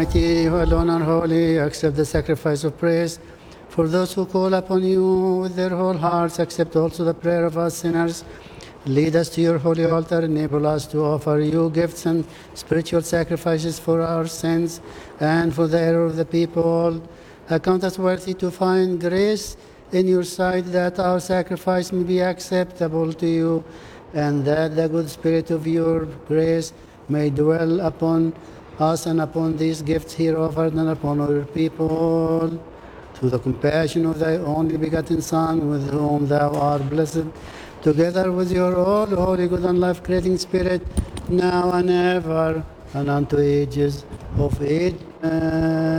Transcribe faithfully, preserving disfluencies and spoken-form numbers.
Almighty, who alone are holy, accept the sacrifice of praise. For those who call upon you with their whole hearts, accept also the prayer of us sinners. Lead us to your holy altar, enable us to offer you gifts and spiritual sacrifices for our sins and for the error of the people. Account us worthy to find grace in your sight, that our sacrifice may be acceptable to you, and that the good spirit of your grace may dwell upon us and upon these gifts here offered and upon our people. Through the compassion of thy only begotten Son, with whom thou art blessed, together with your all holy, good, and life-creating Spirit, now and ever, and unto ages of ages.